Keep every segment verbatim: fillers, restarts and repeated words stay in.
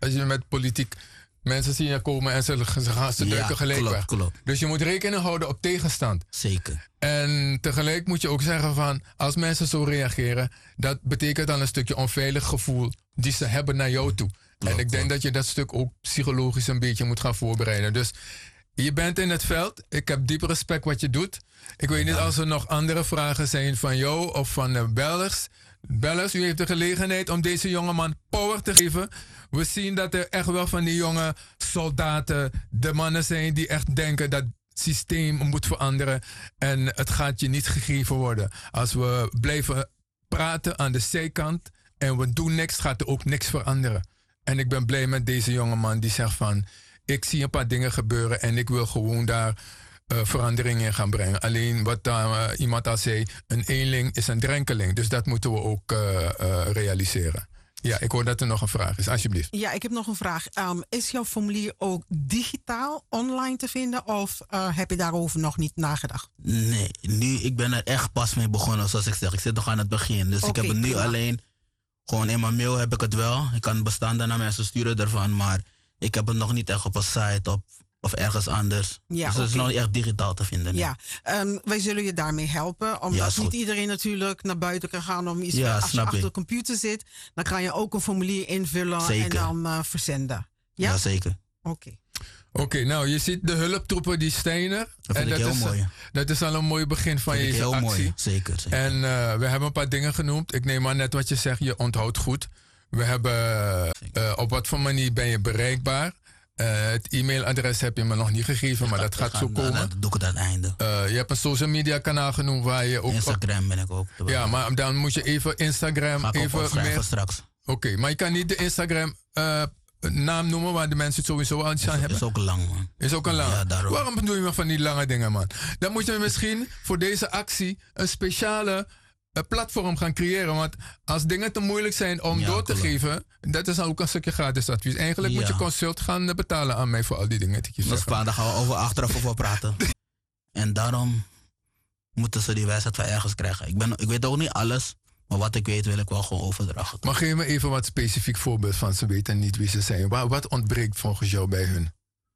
als je met politiek mensen zien je komen en ze, ze gaan ze drukken Ja, gelijk klopt, weg. klopt. Dus je moet rekening houden op tegenstand. Zeker. En tegelijk moet je ook zeggen van, als mensen zo reageren, dat betekent dan een stukje onveilig gevoel die ze hebben naar jou toe. Klopt, en ik denk klopt. dat je dat stuk ook psychologisch een beetje moet gaan voorbereiden. Dus je bent in het veld. Ik heb diep respect wat je doet. Ik weet niet als er nog andere vragen zijn van jou of van de bellers. Bellers, u heeft de gelegenheid om deze jongeman power te geven. We zien dat er echt wel van die jonge soldaten de mannen zijn die echt denken dat het systeem moet veranderen. En het gaat je niet gegeven worden. Als we blijven praten aan de zijkant en we doen niks, gaat er ook niks veranderen. En ik ben blij met deze jongeman die zegt van, ik zie een paar dingen gebeuren en ik wil gewoon daar uh, verandering in gaan brengen. Alleen wat uh, iemand al zei, een eenling is een drenkeling. Dus dat moeten we ook uh, uh, realiseren. Ja, ik hoor dat er nog een vraag is. Alsjeblieft. Ja, ik heb nog een vraag. Um, is jouw formulier ook digitaal online te vinden of uh, heb je daarover nog niet nagedacht? Nee, nu, ik ben er echt pas mee begonnen, zoals ik zeg. Ik zit nog aan het begin. Dus Oké, ik heb het nu prima. alleen, gewoon in mijn mail heb ik het wel. Ik kan bestanden naar mensen sturen ervan, maar ik heb het nog niet echt op een site of, of ergens anders. Ja, dus het is oké. nog niet echt digitaal te vinden. nee. Ja, um, wij zullen je daarmee helpen. Ja, Omdat is niet goed. iedereen natuurlijk naar buiten kan gaan om iets. Ja, Als je snap achter ik. de computer zit, dan kan je ook een formulier invullen Zeker. en dan uh, verzenden. Ja? Ja, zeker. Oké. Oké, okay, nou je ziet de hulptroepen die staan er. Dat vind en ik dat heel is, mooi. Dat is al een mooi begin van Vind ik je heel actie. mooi. Zeker, zeker. En uh, we hebben een paar dingen genoemd. Ik neem aan net wat je zegt, je onthoudt goed. We hebben uh, op wat voor manier ben je bereikbaar. Uh, het e-mailadres heb je me nog niet gegeven, maar dat gaat gaan, zo komen. Dat doe ik het aan het einde. Uh, je hebt een social media kanaal genoemd waar je ook... Instagram op, ben ik ook. Ja, maar dan moet je even Instagram... Ga ik even ook opschrijven meer... straks. Oké, okay, maar je kan niet de Instagram uh, naam noemen waar de mensen het sowieso al aan hebben. Is ook lang, man. Is ook een lang. Ja, daarom. Waarom doe je maar van die lange dingen, man? Dan moet je misschien voor deze actie een speciale uh, platform gaan creëren. Want als dingen te moeilijk zijn om Ja, door te klopt. geven, dat is ook een stukje gratis advies. Eigenlijk Ja. moet je consult gaan uh, betalen aan mij voor al die dingen. Die je Dat is zegt. waar, daar gaan we over achteraf over praten. En daarom moeten ze die wijsheid van ergens krijgen. Ik, ben, ik weet ook niet alles, maar wat ik weet wil ik wel gewoon overdragen. Maar geef me even wat specifiek voorbeeld van ze weten niet wie ze zijn. Wat, wat ontbreekt volgens jou bij hun?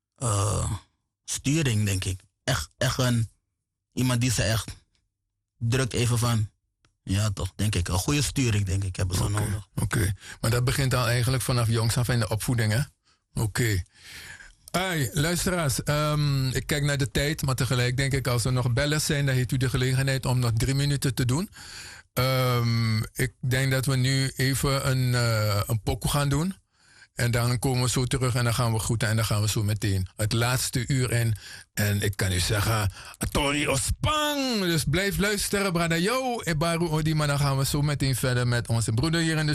Uh, sturing, denk ik. Echt, echt een, iemand die ze echt drukt even van, ja toch, denk ik. Een goede sturing, denk ik, hebben ze Oké, nodig. Oké, okay. Maar dat begint dan eigenlijk vanaf jongs af in de opvoeding, hè? Oké. Okay. Hey, luisteraars, um, ik kijk naar de tijd, maar tegelijk denk ik als er nog bellers zijn, dan heeft u de gelegenheid om nog drie minuten te doen. Um, ik denk dat we nu even een, uh, een pokoe gaan doen. En dan komen we zo terug en dan gaan we groeten en dan gaan we zo meteen het laatste uur in. En ik kan u zeggen, Tori Ospang! Dus blijf luisteren, brada. Yo, Ebaru Odi, maar dan gaan we zo meteen verder met onze broeder hier in de